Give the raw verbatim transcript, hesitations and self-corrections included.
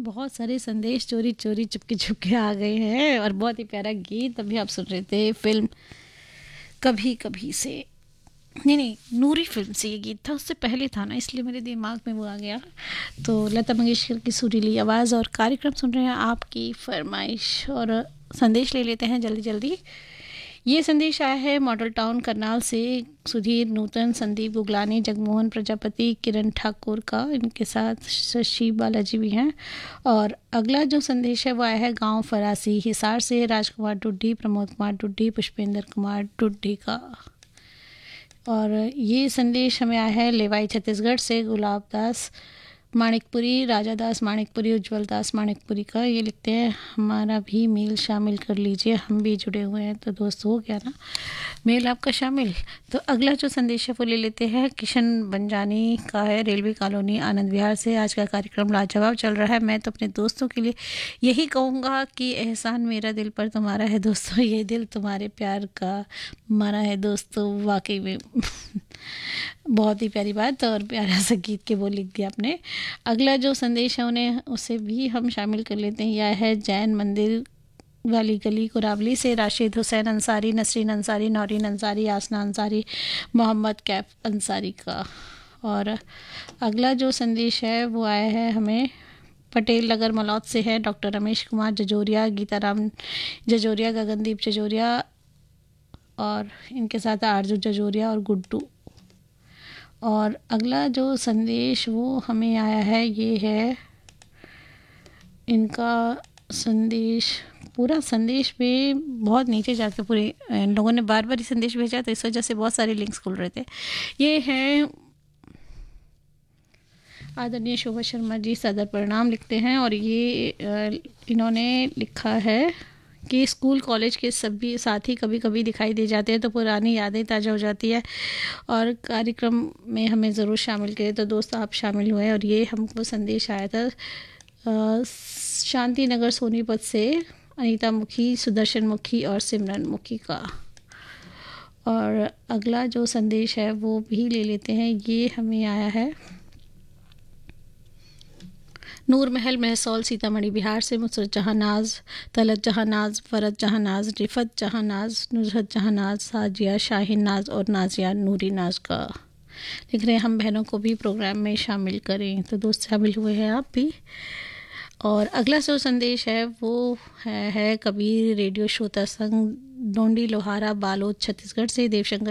बहुत सारे संदेश चोरी चोरी चुपके चुपके आ गए हैं और बहुत ही प्यारा गीत अभी आप सुन रहे थे फिल्म कभी कभी से। नहीं नहीं नूरी फिल्म से ये गीत था, उससे पहले था ना, इसलिए मेरे दिमाग में वो आ गया। तो लता मंगेशकर की सुरीली आवाज़ और कार्यक्रम सुन रहे हैं आपकी फरमाइश और संदेश ले लेते हैं जल्दी जल्दी। ये संदेश आया है मॉडल टाउन करनाल से, सुधीर नूतन, संदीप गुगलानी, जगमोहन प्रजापति, किरण ठाकुर का, इनके साथ शशि बालाजी भी हैं। और अगला जो संदेश है वो आया है गांव फरासी हिसार से, राजकुमार डुड्डी, प्रमोद कुमार डुड्डी, पुष्पेंद्र कुमार डुड्डी का। और ये संदेश हमें आया है लेवाई छत्तीसगढ़ से, गुलाब दास माणिकपुरी, राजा दास माणिकपुरी, उज्जवल दास माणिकपुरी का। ये लिखते हैं हमारा भी मेल शामिल कर लीजिए, हम भी जुड़े हुए हैं। तो दोस्त हो गया ना मेल आपका शामिल। तो अगला जो संदेश है वो ले लेते हैं, किशन बंजानी का है, रेलवे कॉलोनी आनंद विहार से। आज का कार्यक्रम लाजवाब चल रहा है। मैं तो अपने दोस्तों के लिए यही कहूँगा कि एहसान मेरा दिल पर तुम्हारा है दोस्तों, ये दिल तुम्हारे प्यार का मारा है दोस्तों। वाकई में बहुत ही प्यारी बात और प्यारा सा गीत के वो लिख दिया आपने। अगला जो संदेश है उन्हें उसे भी हम शामिल कर लेते हैं। यह है जैन मंदिर वाली गली कुरावली से, राशिद हुसैन अंसारी, नसरीन अंसारी, नौरीन अंसारी, आसना अंसारी, मोहम्मद कैफ अंसारी का। और अगला जो संदेश है वो आया है हमें पटेल नगर मलौद से है, डॉक्टर रमेश कुमार जजोरिया, गीताराम जजोरिया, गगनदीप जजोरिया और इनके साथ आरजू जजोरिया और गुड्डू। और अगला जो संदेश वो हमें आया है ये है इनका संदेश, पूरा संदेश में बहुत नीचे जाके पूरे इन लोगों ने बार बार ही संदेश भेजा तो इस वजह से बहुत सारे लिंक्स खुल रहे थे। ये है आदरणीय शोभा शर्मा जी, सदर प्रणाम लिखते हैं। और ये इन्होंने लिखा है कि स्कूल कॉलेज के सभी साथी कभी कभी दिखाई दे जाते हैं तो पुरानी यादें ताज़ा हो जाती है और कार्यक्रम में हमें ज़रूर शामिल करें। तो दोस्त आप शामिल हुए और ये हमको संदेश आया था शांति नगर सोनीपत से, अनीता मुखी, सुदर्शन मुखी और सिमरन मुखी का। और अगला जो संदेश है वो भी ले लेते हैं। ये हमें आया है नूर महल महसौल सीतामढ़ी बिहार से, मुसरत जहानाज, तलत जहानाज, फरत जहानाज, रिफत जहानाज, नुजरत जहानाज, साजिया शाहीन नाज और नाजिया नूरी नाज का। लिख रहे हैं हम बहनों को भी प्रोग्राम में शामिल करें। तो दोस्त शामिल हुए हैं आप भी। और अगला जो संदेश है वो है, है कबीर रेडियो श्रोता संघ डोंडी लोहारा बालोद छत्तीसगढ़ से, देवशंकर